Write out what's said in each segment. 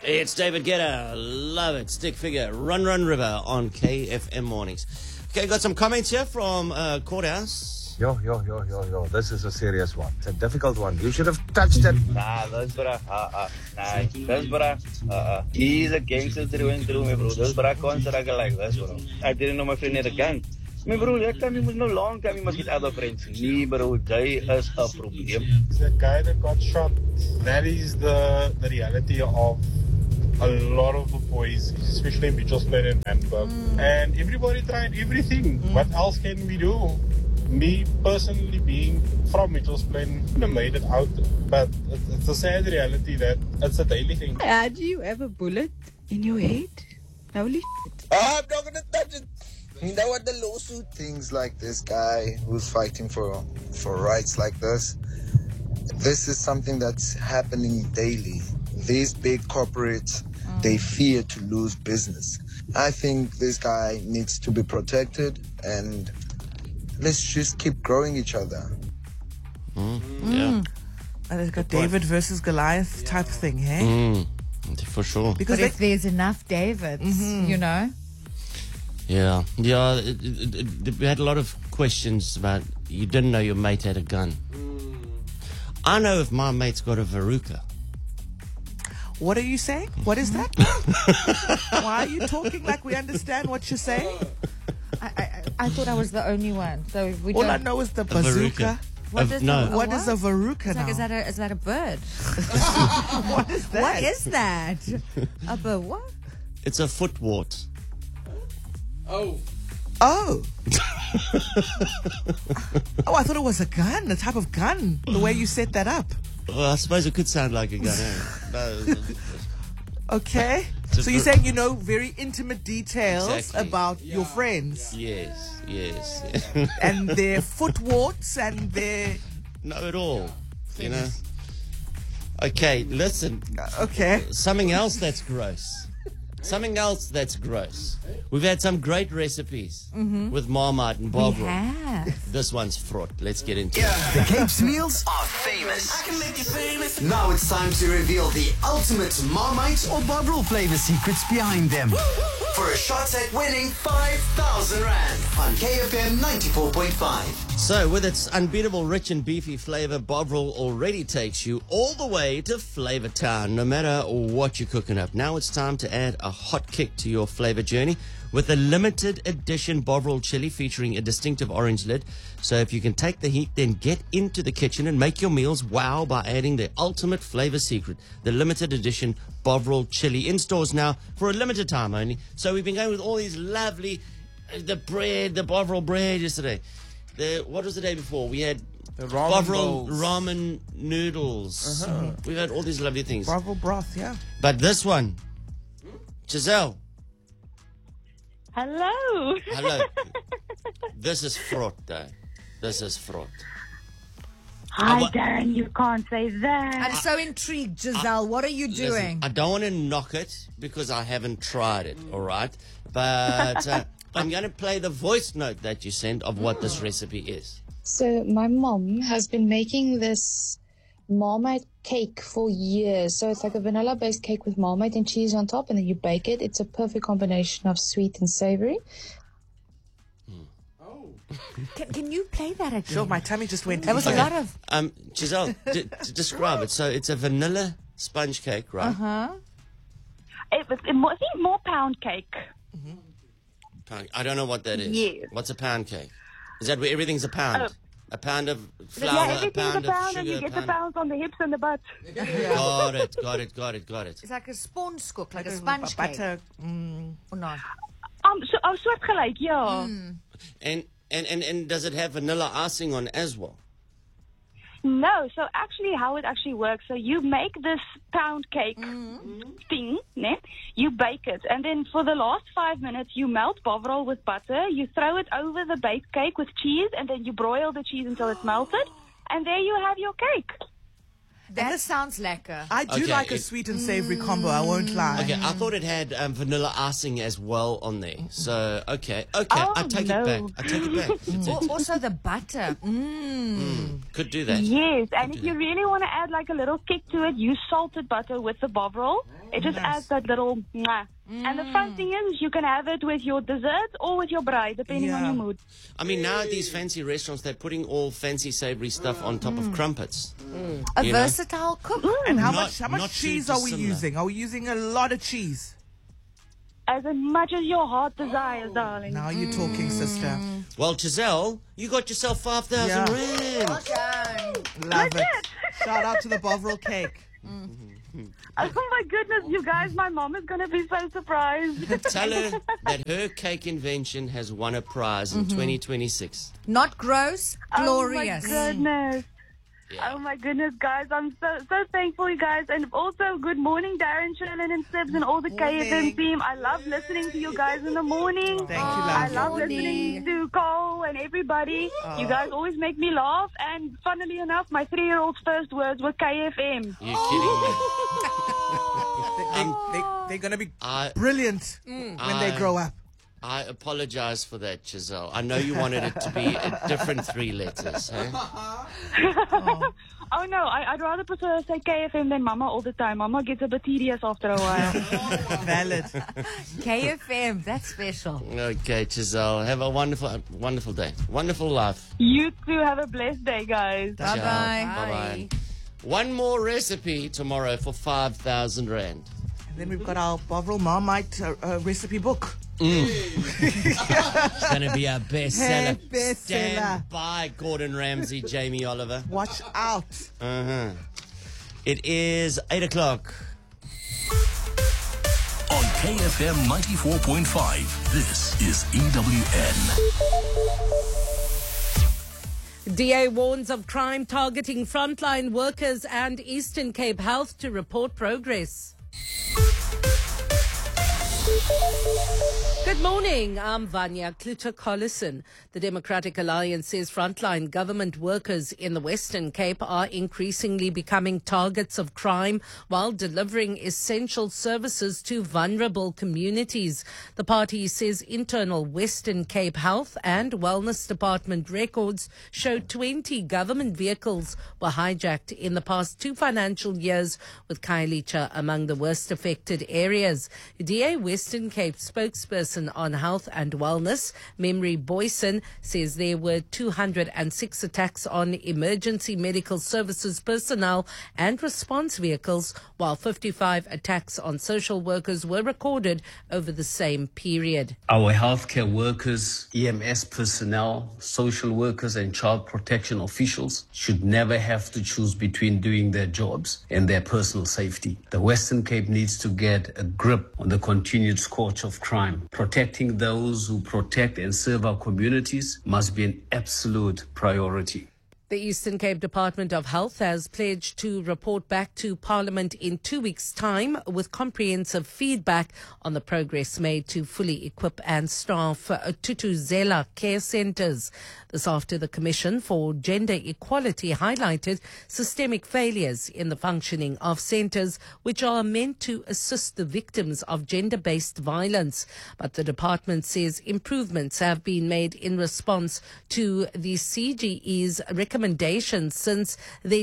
It's David Guetta. Love it. Stick figure. Run, Run River on KFM Mornings. Okay, got some comments here from Courthouse. Yo. This is a serious one. It's a difficult one. You should have touched it. Nah, this bruh. Nah, this bruh. He's a gangster through and through, my bro. This bruh can't struggle like this, bro. I didn't know my friend had a gun. My bro, that time he was no long time he must get other friends. Nee, bro, they is a problem. The guy that got shot, that is the reality of a lot of the boys, especially in Mitchell's Plain and Manburg. And everybody tried everything. What else can we do? Me personally being from Mitchell's Plain, I made it out. But it's a sad reality that it's a daily thing. Had you ever bullet in your head? Holy shit. I'm not gonna touch it. You know what the lawsuit? Things like this guy who's fighting for rights like this. This is something that's happening daily. These big corporates, they fear to lose business. I think this guy needs to be protected, and let's just keep growing each other. Yeah. And it's got David versus Goliath type thing, hey? For sure. Because But if there's enough Davids, you know. Yeah. We had a lot of questions about you didn't know your mate had a gun. I know if my mate's got a Veruca. what are you saying? What is that? Why are you talking like we understand what you're saying? I thought I was the only one. So we All don't. I know is the Veruca. bazooka. What is no. the, What is a Veruca It's now? like, is that a bird? What is that? What is that? A bird? What? It's a footwort. Oh. Oh, I thought it was a gun, a type of gun, the way you set that up. Well, I suppose it could sound like a gun, eh? No, Okay. a So you're ver- saying you know very intimate details Exactly. about your friends yes. and their footwarts and their... Not at all, you know. Okay, listen. Okay. Something else that's gross. We've had some great recipes with Marmite and Bovril. Yeah. This one's fraught. Let's get into it. The Cape's meals are famous. I can make you famous. Now it's time to reveal the ultimate Marmite or Bovril flavor secrets behind them. For a shot at winning 5,000 Rand on KFM 94.5. So, with its unbeatable rich and beefy flavor, Bovril already takes you all the way to Flavor Town, no matter what you're cooking up. Now it's time to add a hot kick to your flavor journey with a limited edition Bovril chili featuring a distinctive orange lid. So if you can take the heat, then get into the kitchen and make your meals wow by adding the ultimate flavor secret, the limited edition Bovril chili, in stores now for a limited time only. So we've been going with all these lovely, the Bovril bread yesterday. What was the day before? We had ramen Bovril bowls. ramen noodles. We've had all these lovely things. Bovril broth, yeah. But this one, Giselle, Hello. hello. This is fraught, though. This is fraught. Hi, Darren. You can't say that. I'm so intrigued, Giselle. What are you doing? Listen, I don't want to knock it because I haven't tried it, all right? But I'm going to play the voice note that you sent of what this recipe is. So my mom has been making this Marmite cake for years. So it's like a vanilla-based cake with Marmite and cheese on top, and then you bake it. It's a perfect combination of sweet and savory. Can you play that again? Sure, my tummy just went... There was a lot of... Giselle, to describe it. So it's a vanilla sponge cake, right? I think more pound cake. Pound. I don't know what that is. Yes. What's a pound cake? Is that where everything's a pound? A pound of flour, Yeah, a everything's pound a pound, of and sugar, you get a the pound... pounds on the hips and the butt. Got it. It's like a sponge like a sponge cake. butter. Or not? Soortgelyk, ja. And does it have vanilla icing on as well? No, so actually how it actually works, so you make this pound cake thing, né? You bake it, and then for the last 5 minutes you melt Bovril with butter, you throw it over the baked cake with cheese, and then you broil the cheese until it's melted, and there you have your cake. That sounds lekker. I do Okay, like a it- sweet and savory combo, I won't lie. Okay, I thought it had vanilla icing as well on there. So, okay, Oh, I take it back. I take it back. That's it. Also the butter. Could do that. Yes, and if you really want to add like a little kick to it, use salted butter with the bovril. It just adds that little mwah. And the fun thing is, you can have it with your dessert or with your braai, depending on your mood. I mean, now at these fancy restaurants, they're putting all fancy savory stuff on top of crumpets. A You know? versatile cook. And how Not- much not cheese too are we dissimilar. using? Are we using a lot of cheese? As much as your heart desires, darling. Now you're talking, sister. Well, Giselle, you got yourself 5,000 Yeah. rand. Love it. Shout out to the Bovril cake. Oh my goodness, you guys, my mom is going to be so surprised. Tell her that her cake invention has won a prize in 2026. Not gross, glorious. Oh my goodness. Oh my goodness, guys. I'm so thankful, you guys. And also, good morning, Darren, Sherlyn, and Sibs, and all the KFM team. I love listening to you guys in the morning. Thank you, I love. love listening to Cole and everybody. You guys always make me laugh. And funnily enough, my 3-year-old's first words were KFM. You kidding me? They're going to be brilliant when they grow up. I apologize for that, Giselle. I know you wanted it to be a different 3 letters. Huh? Oh no, I'd rather prefer to say KFM than Mama all the time. Mama gets a bit tedious after a while. Valid. KFM, that's special. Okay, Giselle. Have a wonderful day. Wonderful life. You too. Have a blessed day, guys. Ciao. Bye-bye. One more recipe tomorrow for 5,000 rand. And then we've got our Bovril Marmite recipe book. It's going to be a bestseller. Bestseller. Stand by, Gordon Ramsay, Jamie Oliver. Watch out. It is 8 o'clock. On KFM 94.5, this is EWN. DA warns of crime targeting frontline workers and Eastern Cape Health to report progress. Good morning, I'm Vanya Kluter-Collison. The Democratic Alliance says frontline government workers in the Western Cape are increasingly becoming targets of crime while delivering essential services to vulnerable communities. The party says internal Western Cape Health and Wellness Department records show 20 government vehicles were hijacked in the past 2 financial years, with Khayelitsha among the worst affected areas. DA Western Cape spokesperson on health and wellness, Memory Boyson, says there were 206 attacks on emergency medical services personnel and response vehicles, while 55 attacks on social workers were recorded over the same period. Our healthcare workers, EMS personnel, social workers and child protection officials should never have to choose between doing their jobs and their personal safety. The Western Cape needs to get a grip on the continued scourge of crime. Protecting those who protect and serve our communities must be an absolute priority. The Eastern Cape Department of Health has pledged to report back to Parliament in 2 weeks' time with comprehensive feedback on the progress made to fully equip and staff Tutuzela care centres. This after the Commission for Gender Equality highlighted systemic failures in the functioning of centres which are meant to assist the victims of gender-based violence. But the department says improvements have been made in response to the CGE's recommendations since their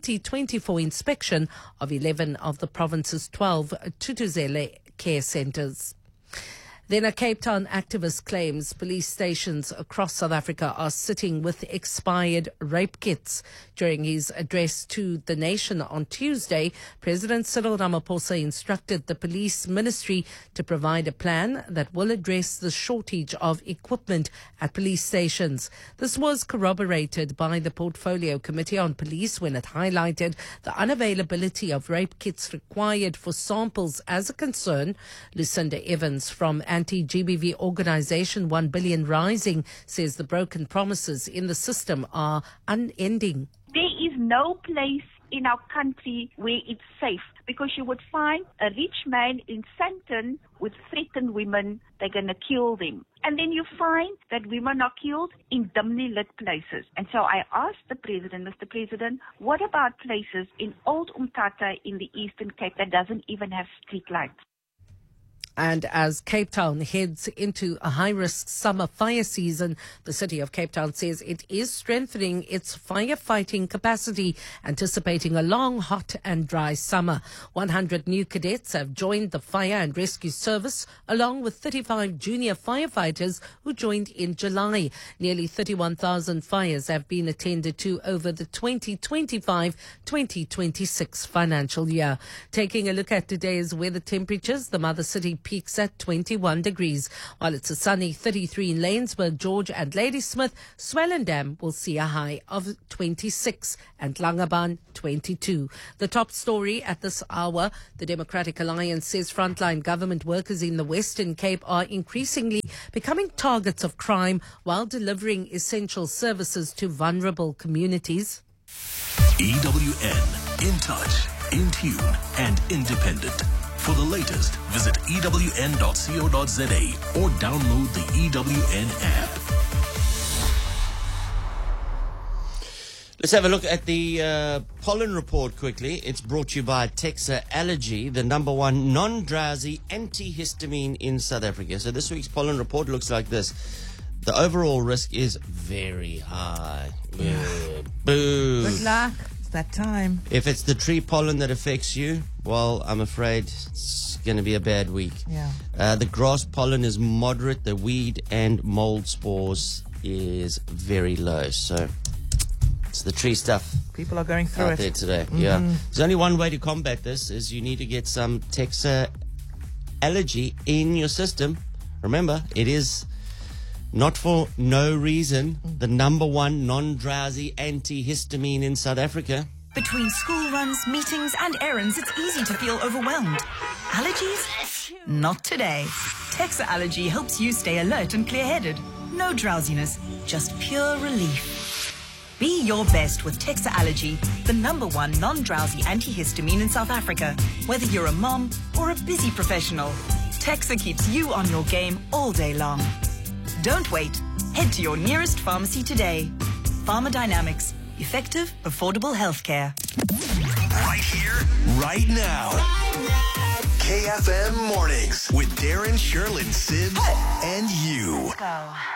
2024 inspection of 11 of the province's 12 Tutuzela care centres. Then a Cape Town activist claims police stations across South Africa are sitting with expired rape kits. During his address to the nation on Tuesday, President Cyril Ramaphosa instructed the police ministry to provide a plan that will address the shortage of equipment at police stations. This was corroborated by the Portfolio Committee on Police when it highlighted the unavailability of rape kits required for samples as a concern. Lucinda Evans from anti-GBV organisation 1 Billion Rising says the broken promises in the system are unending. There is no place in our country where it's safe, because you would find a rich man in Sandton would threaten women, they're going to kill them. And then you find that women are killed in dimly lit places. And so I asked the President, Mr. President, what about places in Old Umtata in the Eastern Cape that doesn't even have street lights? And as Cape Town heads into a high-risk summer fire season, the City of Cape Town says it is strengthening its firefighting capacity, anticipating a long, hot and dry summer. 100 new cadets have joined the fire and rescue service, along with 35 junior firefighters who joined in July. Nearly 31,000 fires have been attended to over the 2025-2026 financial year. Taking a look at today's weather temperatures, the Mother City peaks at 21 degrees, while it's a sunny 33 in Lanesburg, George and Ladysmith. Swellendam will see a high of 26 and Langebaan 22. The top story at this hour, the Democratic Alliance says frontline government workers in the Western Cape are increasingly becoming targets of crime while delivering essential services to vulnerable communities. EWN, in touch, in tune and independent. For the latest, visit ewn.co.za or download the EWN app. Let's have a look at the pollen report quickly. It's brought to you by Texa Allergy, the #1 non-drowsy antihistamine in South Africa. So this week's pollen report looks like this. The overall risk is very high. Boo. Good luck. It's that time. If it's the tree pollen that affects you, well, I'm afraid it's going to be a bad week. Yeah. The grass pollen is moderate. The weed and mold spores is very low. So it's the tree stuff. People are going through out it there today. Mm-hmm. Yeah. There's only one way to combat this is you need to get some Texa Allergy in your system. Remember, it is not for no reason the #1 non-drowsy antihistamine in South Africa. Between school runs, meetings and errands, it's easy to feel overwhelmed. Allergies? Not today. Texa Allergy helps you stay alert and clear-headed. No drowsiness, just pure relief. Be your best with Texa Allergy, the #1 non-drowsy antihistamine in South Africa. Whether you're a mom or a busy professional, Texa keeps you on your game all day long. Don't wait. Head to your nearest pharmacy today. Pharmadynamics. Effective, affordable healthcare. Right here, right now. KFM Mornings with Darren, Sherlyn, Sid, and you. Go.